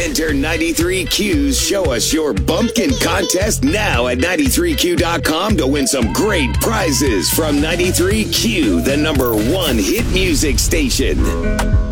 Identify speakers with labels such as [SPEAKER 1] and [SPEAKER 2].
[SPEAKER 1] Enter 93Q's Show Us Your Bumpkin contest now at 93Q.com to win some great prizes from 93Q, the #1 hit music station.